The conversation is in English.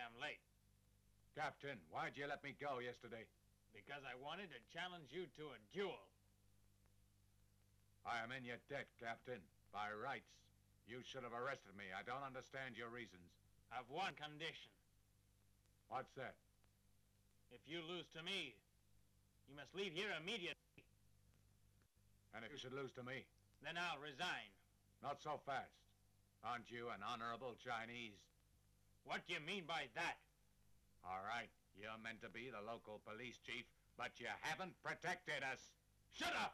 am late. Captain, why'd you let me go yesterday? Because I wanted to challenge you to a duel. I am in your debt, Captain. By rights. You should have arrested me. I don't understand your reasons. I've one condition. What's that? If you lose to me, you must leave here immediately. And if you should lose to me? Then I'll resign. Not so fast. Aren't you an honorable Chinese? What do you mean by that? All right, you're meant to be the local police chief, but you haven't protected us. Shut up!